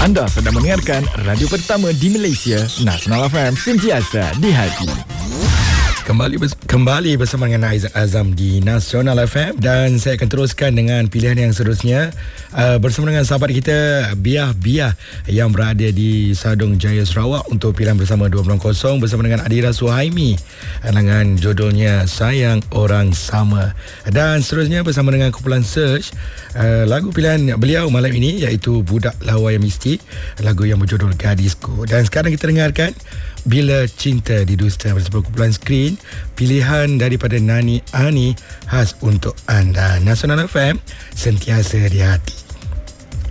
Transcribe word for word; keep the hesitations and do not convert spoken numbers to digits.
Anda sedang mendengarkan radio pertama di Malaysia, Nasional F M, sentiasa di hati. Kembali bers- kembali bersama dengan Aizat Azam di Nasional F M, dan saya akan teruskan dengan pilihan yang seterusnya uh, bersama dengan sahabat kita Biah Biah yang berada di Sadong Jaya Sarawak untuk pilihan bersama dua kosong bersama dengan Adira Suhaimi dengan judulnya Sayang Orang Sama. Dan seterusnya bersama dengan kumpulan Search, uh, lagu pilihan beliau malam ini iaitu Budak Lawa Yang Mistik, lagu yang berjudul Gadisku. Dan sekarang kita dengarkan Bila Cinta Didusta bersama kumpulan Screen, pilihan daripada Nani Ani khas untuk anda. Nasional F M, sentiasa di hati.